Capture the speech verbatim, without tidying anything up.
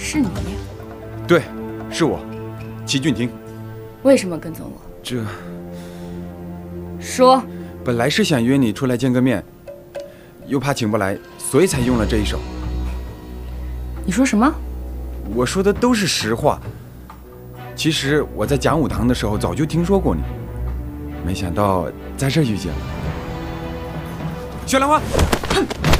是你？ 对，是我，齐俊廷。 为什么跟踪我？ 这…… 说。 本来是想约你出来见个面，又怕请不来，所以才用了这一手。 你说什么？ 我说的都是实话。其实我在讲武堂的时候早就听说过你，没想到在这遇见了。雪兰花。